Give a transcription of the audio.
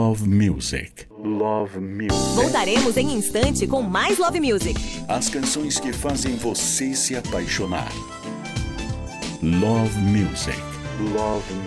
Love Music. Love Music. Voltaremos em instante com mais Love Music. As canções que fazem você se apaixonar. Love Music. Love